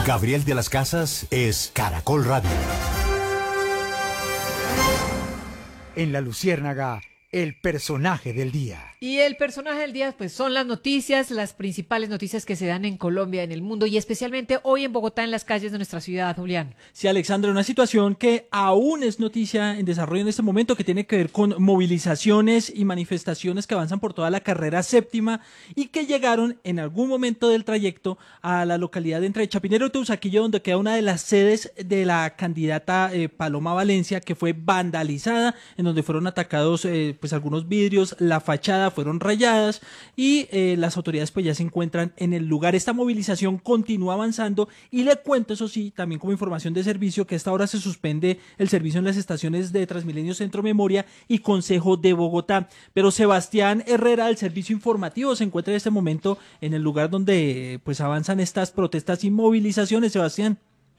Gabriel de las Casas es Caracol Radio. En La Luciérnaga, el personaje del día. Y el personaje del día, pues son las noticias, las principales noticias que se dan en Colombia, en el mundo y especialmente hoy en Bogotá, en las calles de nuestra ciudad, Julián. Sí, Alexandra, una situación que aún es noticia en desarrollo en este momento, que tiene que ver con movilizaciones y manifestaciones que avanzan por toda la carrera séptima y que llegaron en algún momento del trayecto a la localidad de entre Chapinero y Teusaquillo, donde queda una de las sedes de la candidata Paloma Valencia, que fue vandalizada, en donde fueron atacados pues algunos vidrios, la fachada fueron rayadas y las autoridades pues ya se encuentran en el lugar. Esta movilización continúa avanzando y le cuento, eso sí, también como información de servicio, que a esta hora se suspende el servicio en las estaciones de Transmilenio Centro Memoria y Consejo de Bogotá. Pero Sebastián Herrera, del servicio informativo, se encuentra en este momento en el lugar donde pues avanzan estas protestas y movilizaciones. Sebastián.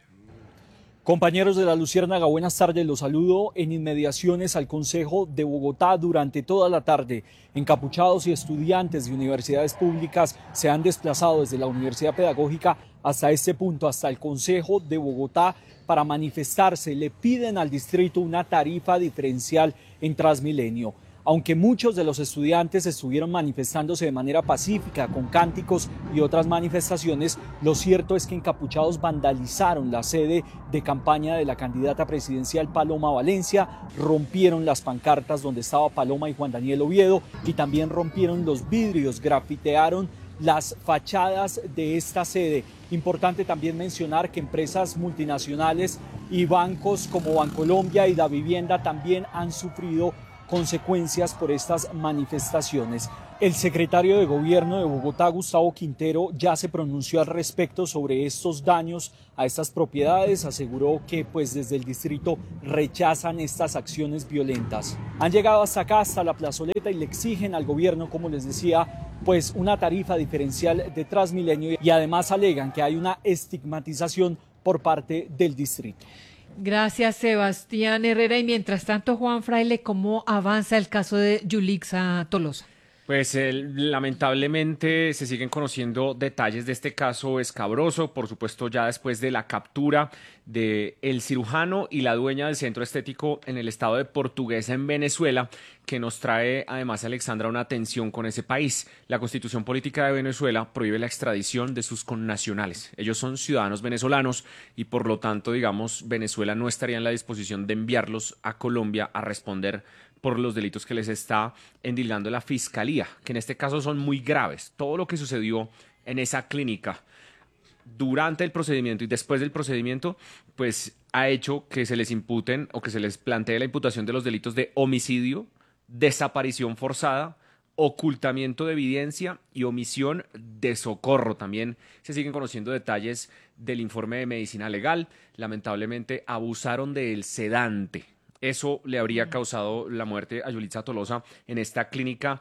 Compañeros de La Luciérnaga, buenas tardes. Los saludo en inmediaciones al Consejo de Bogotá. Durante toda la tarde, encapuchados y estudiantes de universidades públicas se han desplazado desde la Universidad Pedagógica hasta este punto, hasta el Consejo de Bogotá, para manifestarse. Le piden al distrito una tarifa diferencial en Transmilenio. Aunque muchos de los estudiantes estuvieron manifestándose de manera pacífica, con cánticos y otras manifestaciones, lo cierto es que encapuchados vandalizaron la sede de campaña de la candidata presidencial Paloma Valencia, rompieron las pancartas donde estaba Paloma y Juan Daniel Oviedo y también rompieron los vidrios, grafitearon las fachadas de esta sede. Importante también mencionar que empresas multinacionales y bancos como Bancolombia y Davivienda también han sufrido consecuencias por estas manifestaciones. El secretario de Gobierno de Bogotá, Gustavo Quintero, ya se pronunció al respecto sobre estos daños a estas propiedades. Aseguró que pues desde el distrito rechazan estas acciones violentas. Han llegado hasta acá, hasta la plazoleta, y le exigen al gobierno, como les decía, pues una tarifa diferencial de Transmilenio, y además alegan que hay una estigmatización por parte del distrito. Gracias, Sebastián Herrera. Y mientras tanto, Juan Fraile, ¿cómo avanza el caso de Yulixa Tolosa? Pues lamentablemente se siguen conociendo detalles de este caso escabroso, por supuesto ya después de la captura de el cirujano y la dueña del centro estético en el estado de Portuguesa en Venezuela, que nos trae además, Alexandra, una tensión con ese país. La Constitución Política de Venezuela prohíbe la extradición de sus connacionales. Ellos son ciudadanos venezolanos y por lo tanto, digamos, Venezuela no estaría en la disposición de enviarlos a Colombia a responder por los delitos que les está endilgando la Fiscalía, que en este caso son muy graves. Todo lo que sucedió en esa clínica durante el procedimiento y después del procedimiento, pues ha hecho que se les imputen o que se les plantee la imputación de los delitos de homicidio, desaparición forzada, ocultamiento de evidencia y omisión de socorro. También se siguen conociendo detalles del informe de medicina legal. Lamentablemente abusaron del sedante. Eso le habría causado la muerte a Yulixa Tolosa en esta clínica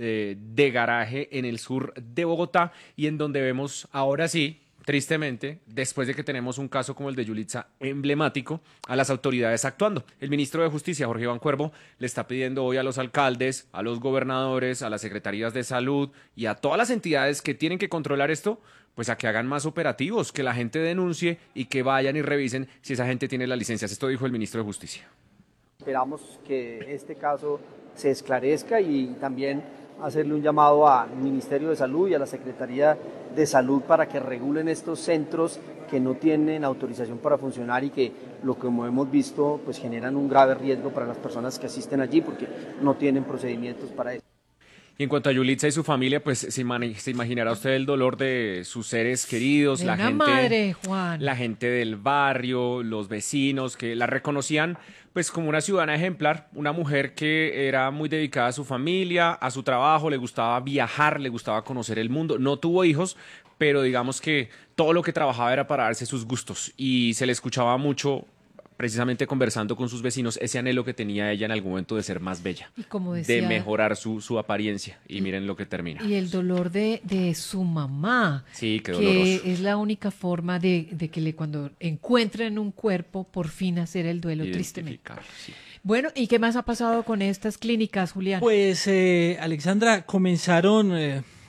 de garaje en el sur de Bogotá, y en donde vemos ahora sí, tristemente, después de que tenemos un caso como el de Yulixa emblemático, a las autoridades actuando. El ministro de Justicia, Jorge Iván Cuervo, le está pidiendo hoy a los alcaldes, a los gobernadores, a las secretarías de salud y a todas las entidades que tienen que controlar esto, pues a que hagan más operativos, que la gente denuncie y que vayan y revisen si esa gente tiene las licencias. Esto dijo el ministro de Justicia. Esperamos que este caso se esclarezca y también hacerle un llamado al Ministerio de Salud y a la Secretaría de Salud para que regulen estos centros que no tienen autorización para funcionar y que, lo que como hemos visto, pues generan un grave riesgo para las personas que asisten allí porque no tienen procedimientos para eso. Y en cuanto a Yulixa y su familia, pues se imaginará usted el dolor de sus seres queridos, De una madre, Juan. La gente del barrio, los vecinos que la reconocían pues como una ciudadana ejemplar, una mujer que era muy dedicada a su familia, a su trabajo, le gustaba viajar, le gustaba conocer el mundo, no tuvo hijos, pero digamos que todo lo que trabajaba era para darse sus gustos y se le escuchaba mucho, precisamente conversando con sus vecinos, ese anhelo que tenía ella en algún momento de ser más bella, y como decía, de mejorar su apariencia, y miren lo que termina. Y el dolor de su mamá, sí, qué doloroso. Que es la única forma de que cuando encuentren un cuerpo, por fin hacer el duelo, tristemente. Sí. Bueno, ¿y qué más ha pasado con estas clínicas, Julián? Pues, Alexandra, comenzaron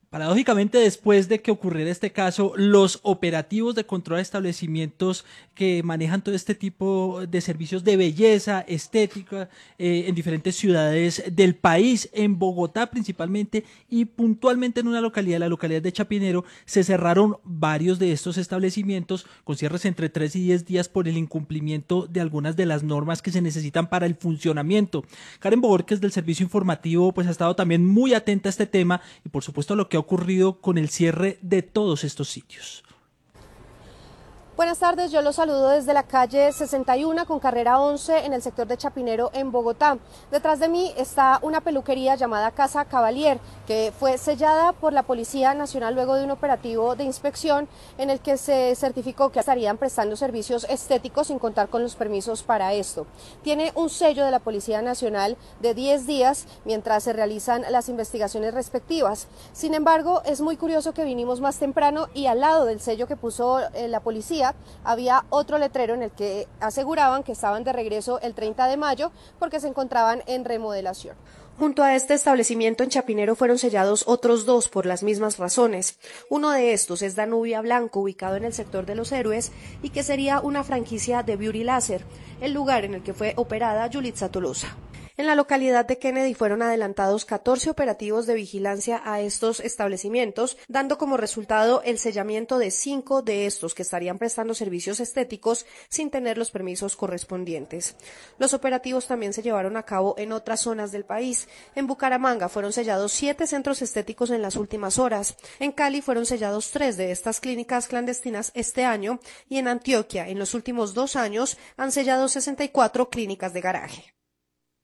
Paradójicamente, después de que ocurriera este caso, los operativos de control de establecimientos que manejan todo este tipo de servicios de belleza, estética, en diferentes ciudades del país, en Bogotá principalmente y puntualmente en una localidad, la localidad de Chapinero, se cerraron varios de estos establecimientos con cierres entre 3 y 10 días por el incumplimiento de algunas de las normas que se necesitan para el funcionamiento. Karen Bojorquez del Servicio Informativo pues ha estado también muy atenta a este tema y por supuesto a lo que ha ocurrido con el cierre de todos estos sitios. Buenas tardes, yo los saludo desde la calle 61 con carrera 11 en el sector de Chapinero en Bogotá. Detrás de mí está una peluquería llamada Casa Cavalier, que fue sellada por la Policía Nacional luego de un operativo de inspección en el que se certificó que estarían prestando servicios estéticos sin contar con los permisos para esto. Tiene un sello de la Policía Nacional de 10 días mientras se realizan las investigaciones respectivas. Sin embargo, es muy curioso que vinimos más temprano y al lado del sello que puso la policía había otro letrero en el que aseguraban que estaban de regreso el 30 de mayo porque se encontraban en remodelación. Junto a este establecimiento en Chapinero fueron sellados otros 2 por las mismas razones. Uno de estos es Danubia Blanco, ubicado en el sector de Los Héroes, y que sería una franquicia de Beauty Láser, el lugar en el que fue operada Yulitza Tolosa. En la localidad de Kennedy fueron adelantados 14 operativos de vigilancia a estos establecimientos, dando como resultado el sellamiento de 5 de estos que estarían prestando servicios estéticos sin tener los permisos correspondientes. Los operativos también se llevaron a cabo en otras zonas del país. En Bucaramanga fueron sellados 7 centros estéticos en las últimas horas. En Cali fueron sellados 3 de estas clínicas clandestinas este año y en Antioquia, en los últimos 2 años, han sellado 64 clínicas de garaje.